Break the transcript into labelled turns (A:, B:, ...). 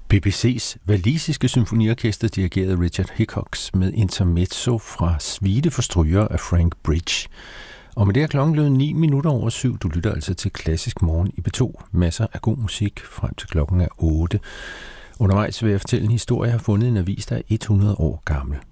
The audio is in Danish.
A: BBC's walisiske symfoniorkester dirigerede Richard Hickox med intermezzo fra Suite for stryger af Frank Bridge. Og med det er klokken blevet 7:09. Du lytter altså til Klassisk Morgen i P2. Masser af god musik frem til klokken er 8. Undervejs vil jeg fortælle en historie, jeg har fundet i en avis, der er 100 år gammel.